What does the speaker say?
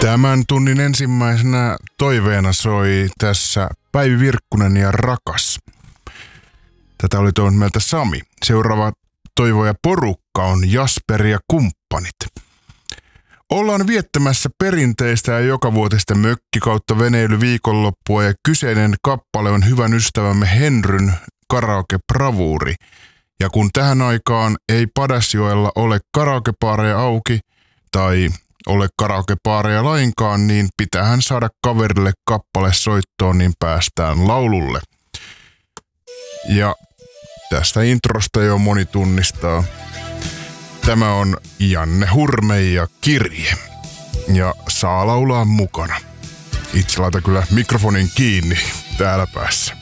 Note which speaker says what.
Speaker 1: Tämän tunnin ensimmäisenä toiveena soi tässä Päivi Virkkunen ja Rakas. Tätä oli toivonut meiltä Sami. Seuraava toivoja porukka on Jasper ja kumppanit. Ollaan viettämässä perinteistä ja jokavuotista mökki kautta veneilyviikonloppua ja kyseinen kappale on hyvän ystävämme Henryn karaoke-bravuuri. Ja kun tähän aikaan ei Padasjoella ole karaokebaareja auki tai ole karaokebaareja lainkaan, niin pitäähän saada kaverille kappale soittoon, niin päästään laululle. Ja tästä introsta jo moni tunnistaa. Tämä on Janne Hurme ja Kirje. Ja saa laulaa mukana. Itse laita kyllä mikrofonin kiinni täällä päässä.